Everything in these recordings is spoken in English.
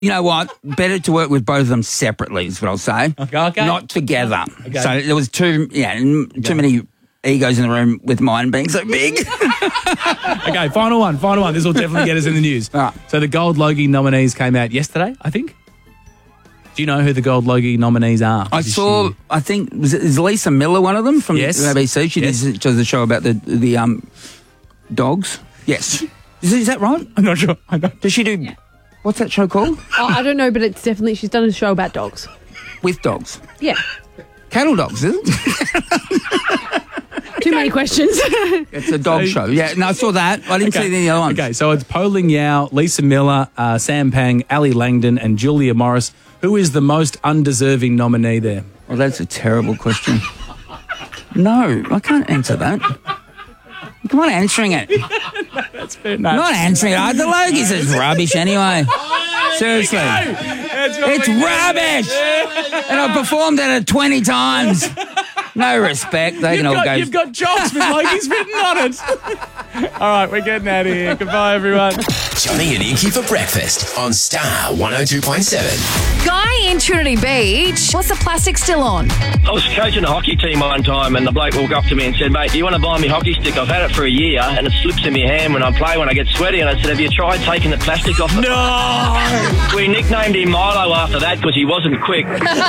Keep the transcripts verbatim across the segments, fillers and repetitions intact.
You know what? Better to work with both of them separately is what I'll say. Okay. okay. Not together. Okay. So there was too, yeah, too okay. many egos in the room with mine being so big. Okay, final one, final one. This will definitely get us in the news. All right. So the Gold Logie nominees came out yesterday, I think. Do you know who the Gold Logie nominees are? I saw, She... I think, was it, is Lisa Miller one of them from Yes. the A B C? She yes. did, does a show about the the um dogs. Yes. Is, is that right? I'm not sure. I don't... Does she do, yeah. What's that show called? Oh, I don't know, but it's definitely, she's done a show about dogs. With dogs. Yeah. Cattle dogs, is it? Too many questions. It's a dog So- show. Yeah, no, I saw that. I didn't Okay. see any other ones. Okay, so it's Po Ling Yao, Lisa Miller, uh, Sam Pang, Ali Langdon, and Julia Morris. Who is the most undeserving nominee there? Well, that's a terrible question. No, I can't answer that. Come on, answering it. That's fair. No. Not answering it. The Logies is rubbish anyway. Seriously. It's rubbish. And I've performed at it twenty times. No respect. They You've can all got, go. you've got jobs with Logie's written on it. All right, we're getting out of here. Goodbye, everyone. Johnny and Inky for breakfast on Star one oh two point seven. Guy in Trinity Beach. What's the plastic still on? I was coaching a hockey team one time and the bloke walked up to me and said, mate, do you want to buy me hockey stick? I've had it for a year and it slips in my hand when I play when I get sweaty. And I said, have you tried taking the plastic off? The No! We nicknamed him Milo after that because he wasn't quick.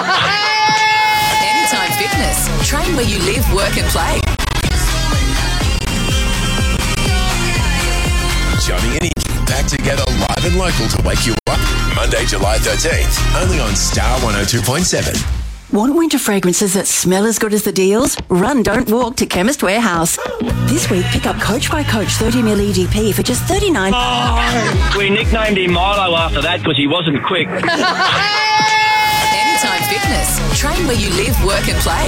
Anytime Fitness. Train where you live, work and play. Johnny and Inky back together live and local to wake you up. Monday, July thirteenth, only on Star one oh two point seven. Want winter fragrances that smell as good as the deals? Run, don't walk to Chemist Warehouse. This week, pick up Coach by Coach thirty milliliter E D P for just thirty-nine dollars. We nicknamed him Milo after that because he wasn't quick. Anytime Fitness. Train where you live, work and play.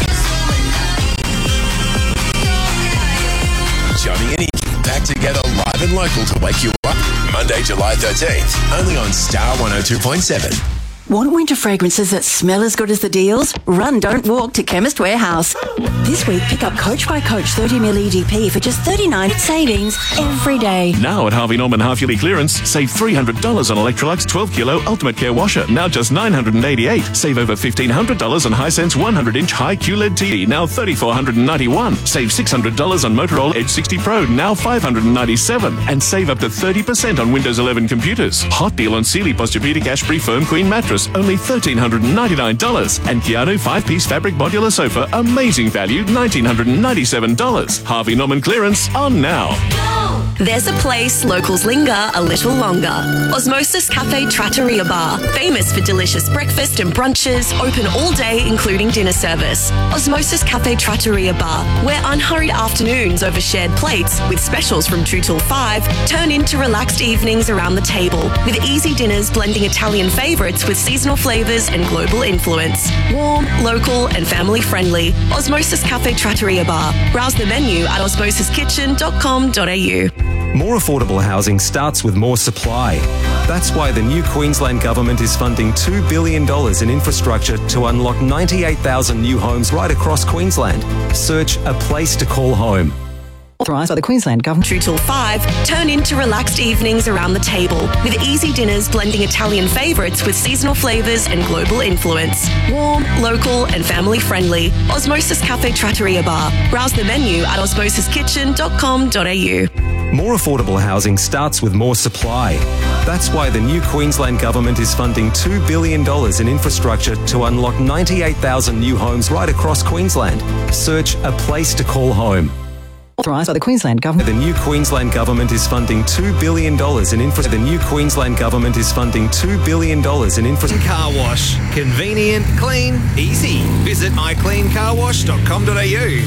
Johnny and Inky back together live and local to wake you up. Monday, July thirteenth, only on Star one oh two point seven. Want winter fragrances that smell as good as the deals? Run, don't walk to Chemist Warehouse. This week, pick up Coach by Coach thirty milliliter E D P for just thirty-nine dollars. Savings every day. Now at Harvey Norman half-yearly clearance, save three hundred dollars on Electrolux twelve kilo Ultimate Care Washer, now just nine hundred eighty-eight dollars. Save over fifteen hundred dollars on Hisense one hundred inch high Q L E D T V, now three thousand four hundred ninety-one dollars. Save six hundred dollars on Motorola Edge sixty Pro, now five hundred ninety-seven dollars. And save up to thirty percent on Windows eleven computers. Hot deal on Sealy Posturepedic Ashbury Firm Queen Mattress, only thirteen hundred ninety-nine dollars. And Keanu five-piece fabric modular sofa, amazing value, one thousand nine hundred ninety-seven dollars. Harvey Norman clearance on now. There's a place locals linger a little longer. Osmosis Cafe Trattoria Bar, famous for delicious breakfast and brunches, open all day including dinner service. Osmosis Cafe Trattoria Bar, where unhurried afternoons over shared plates with specials from two till five turn into relaxed evenings around the table with easy dinners blending Italian favourites with seasonal flavours and global influence. Warm, local and family friendly. Osmosis Cafe Trattoria Bar. Browse the menu at osmosis kitchen dot com dot a u. More affordable housing starts with more supply. That's why the new Queensland Government is funding two billion dollars in infrastructure to unlock ninety-eight thousand new homes right across Queensland. Search A Place to Call Home. Authorised by the Queensland Government. two till five turn into relaxed evenings around the table with easy dinners blending Italian favourites with seasonal flavours and global influence. Warm, local and family friendly. Osmosis Cafe Trattoria Bar. Browse the menu at osmosis kitchen dot com dot a u. More affordable housing starts with more supply. That's why the new Queensland Government is funding two billion dollars in infrastructure to unlock ninety-eight thousand new homes right across Queensland. Search A Place to Call Home. Authorised by the Queensland Government. The new Queensland Government is funding two billion dollars in infra. The new Queensland Government is funding two billion dollars in infra. Car wash. Convenient, clean, easy. Visit my clean car wash dot com dot a u.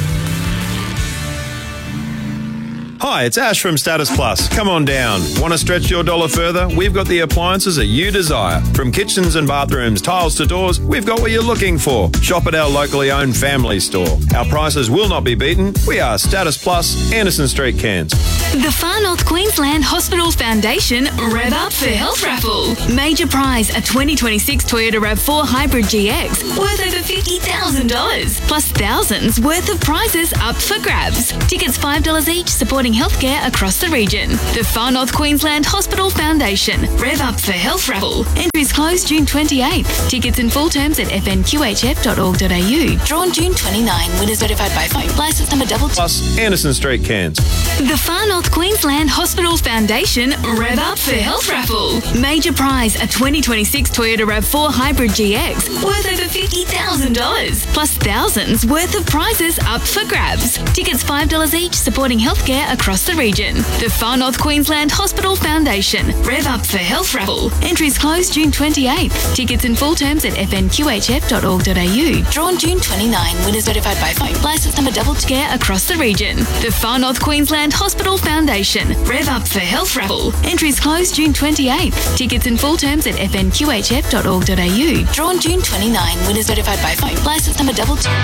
Hi, it's Ash from Status Plus. Come on down. Want to stretch your dollar further? We've got the appliances that you desire. From kitchens and bathrooms, tiles to doors, we've got what you're looking for. Shop at our locally owned family store. Our prices will not be beaten. We are Status Plus, Anderson Street, Cairns. The Far North Queensland Hospitals Foundation Rev Up for Health Raffle. Major prize, a twenty twenty-six Toyota RAV four Hybrid G X worth over fifty thousand dollars. Plus thousands worth of prizes up for grabs. Tickets five dollars each, supporting healthcare across the region. The Far North Queensland Hospital Foundation. Rev up for health raffle. Entries close June twenty-eighth. Tickets in full terms at f n q h f dot org dot a u. Drawn June twenty-ninth. Winners notified by phone. Licence number double two. Plus Anderson Street, Cairns. The Far North Queensland Hospital Foundation Rev Up for Health Raffle. Major prize, a twenty twenty-six Toyota RAV four Hybrid G X worth over fifty thousand dollars. Plus thousands worth of prizes up for grabs. Tickets five dollars each, supporting healthcare across the region. The Far North Queensland Hospital Foundation Rev Up for Health Raffle. Entries close June twenty-eighth. Tickets in full terms at f n q h f dot org dot a u. Drawn June twenty-ninth. Winners notified by phone. Licence number double two care across the region. The Far North Queensland Hospital Foundation. Rev Up for Health Raffle. Entries close June twenty-eighth. Tickets in full terms at f n q h f dot org dot a u. Drawn June twenty-ninth. Winners notified by phone. Licence number double two.